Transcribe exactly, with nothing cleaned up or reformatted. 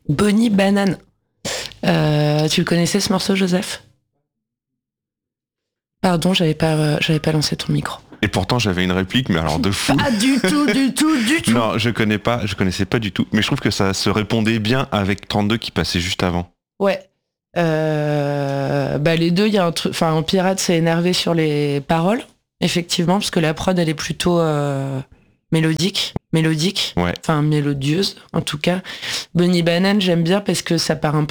Bonnie Banane. Euh, tu le connaissais ce morceau, Joseph ? Pardon, j'avais pas, euh, j'avais pas lancé ton micro. Et pourtant j'avais une réplique, mais alors de fou. Pas du tout, du tout, du tout. Non, je connais pas, je connaissais pas du tout. Mais je trouve que ça se répondait bien avec trente-deux qui passait juste avant. Ouais. Euh, bah les deux, il y a un truc. Enfin, Pirate s'est énervé sur les paroles, effectivement, parce que la prod elle est plutôt euh, mélodique, mélodique. Ouais. Enfin mélodieuse, en tout cas. Bunny Banane, j'aime bien parce que ça part un